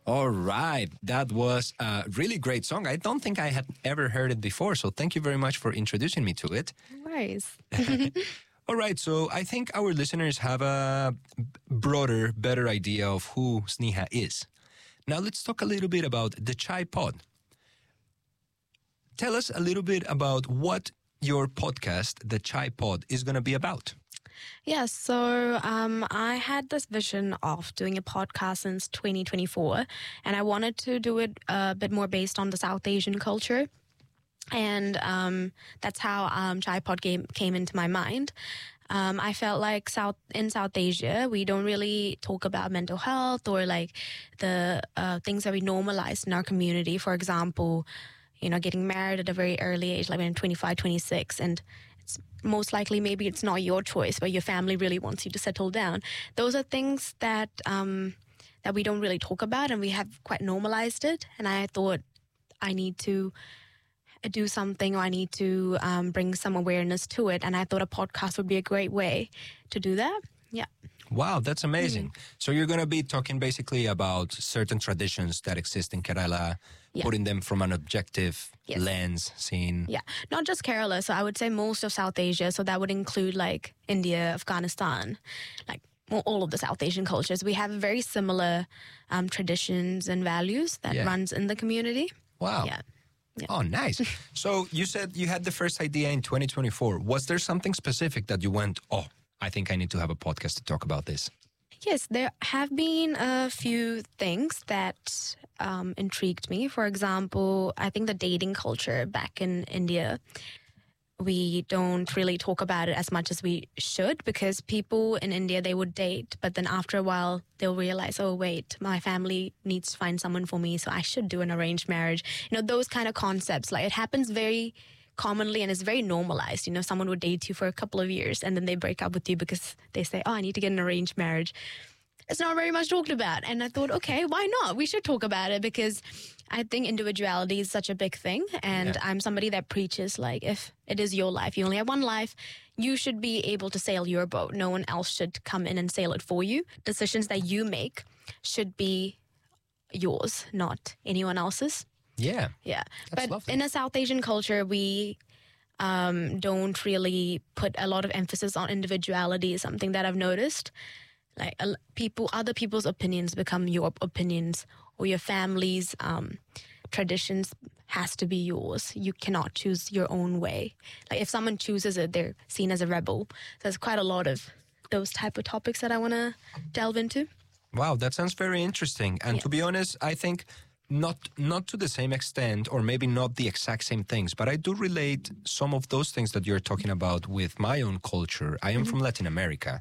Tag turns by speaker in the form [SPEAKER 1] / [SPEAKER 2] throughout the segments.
[SPEAKER 1] All right. That was a really great song. I don't think I had ever heard it before, so thank you very much for introducing me to it.
[SPEAKER 2] No worries.
[SPEAKER 1] All right, so I think our listeners have a broader, better idea of who Sneha is. Now let's talk a little bit about the Chai Pod. Tell us a little bit about what your podcast, the Chai Pod, is going to be about.
[SPEAKER 2] Yeah, so I had this vision of doing a podcast since 2024, and I wanted to do it a bit more based on the South Asian culture. And that's how Chai Pod came into my mind. I felt like in South Asia, we don't really talk about mental health or like the things that we normalize in our community. For example, getting married at a very early age, like when 25, 26, and it's most likely maybe it's not your choice, but your family really wants you to settle down. Those are things that that we don't really talk about, and we have quite normalized it. And I thought I need to do something, or I need to bring some awareness to it. And I thought a podcast would be a great way to do that. Yeah.
[SPEAKER 1] Wow, that's amazing. So you're going to be talking basically about certain traditions that exist in Kerala, putting them from an objective lens, seeing...
[SPEAKER 2] Yeah, not just Kerala. So I would say most of South Asia. So that would include like India, Afghanistan, like all of the South Asian cultures. We have very similar traditions and values that runs in the community.
[SPEAKER 1] Wow.
[SPEAKER 2] Yeah.
[SPEAKER 1] Oh, nice. So you said you had the first idea in 2024. Was there something specific that you went, I think I need to have a podcast to talk about this?
[SPEAKER 2] Yes, there have been a few things that intrigued me. For example, I think the dating culture back in India, we don't really talk about it as much as we should, because people in India, they would date, but then after a while, they'll realize, oh, wait, my family needs to find someone for me, so I should do an arranged marriage. Those kind of concepts, like it happens very commonly and it's very normalized. Someone would date you for a couple of years and then they break up with you because they say, I need to get an arranged marriage. It's not very much talked about. And I thought, okay, why not? We should talk about it, because I think individuality is such a big thing. And I'm somebody that preaches, like, if it is your life, you only have one life, you should be able to sail your boat. No one else should come in and sail it for you. Decisions that you make should be yours, not anyone else's.
[SPEAKER 1] Yeah.
[SPEAKER 2] Yeah.
[SPEAKER 1] That's
[SPEAKER 2] but
[SPEAKER 1] lovely.
[SPEAKER 2] In a South Asian culture, we don't really put a lot of emphasis on individuality, is something that I've noticed. Like other people's opinions become your opinions, or your family's traditions has to be yours. You cannot choose your own way. Like if someone chooses it, they're seen as a rebel. So there's quite a lot of those type of topics that I want to delve into.
[SPEAKER 1] Wow, that sounds very interesting. And to be honest, I think not to the same extent, or maybe not the exact same things, but I do relate some of those things that you're talking about with my own culture. I am from Latin America.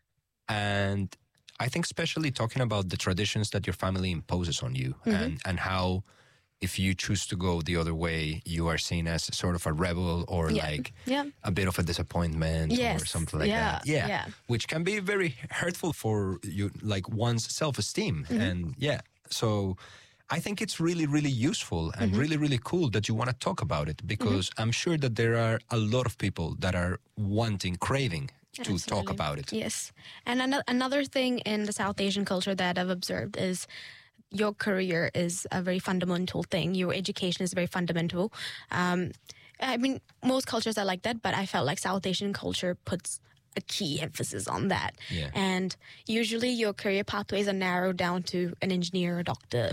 [SPEAKER 1] And I think especially talking about the traditions that your family imposes on you, and how if you choose to go the other way, you are seen as sort of a rebel, or like a bit of a disappointment, or something like that. Yeah. Which can be very hurtful for you, like one's self-esteem. And so I think it's really, really useful and really, really cool that you want to talk about it, because I'm sure that there are a lot of people that are craving to talk about it.
[SPEAKER 2] Yes. And another thing in the South Asian culture that I've observed is your career is a very fundamental thing. Your education is very fundamental. I mean, most cultures are like that, but I felt like South Asian culture puts a key emphasis on that. And usually your career pathways are narrowed down to an engineer, a doctor,